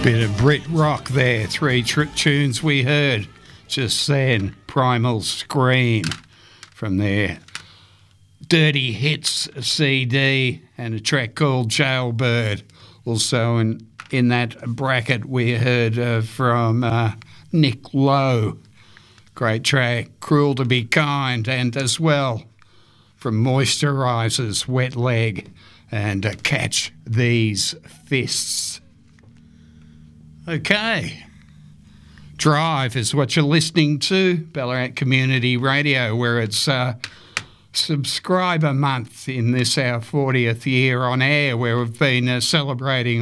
Bit of Brit rock there. Three tunes we heard just then. Primal Scream from their Dirty Hits CD and a track called Jailbird. Also in that bracket we heard from Nick Lowe. Great track, Cruel to Be Kind, and as well from Moisturizers, Wet Leg, and Catch These Fists. Okay. Drive is what you're listening to, Ballarat Community Radio, where it's subscriber month in this our 40th year on air, where we've been celebrating